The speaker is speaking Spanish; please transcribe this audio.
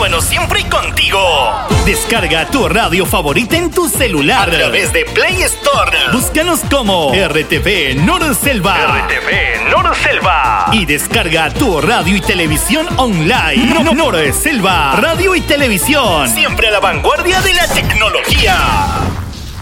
bueno, siempre contigo. Descarga tu radio favorita en tu celular a través de Play Store. Búscanos como RTV Norselva. RTV Norselva. Y descarga tu radio y televisión online. Norselva, radio y televisión. Siempre a la vanguardia de la tecnología.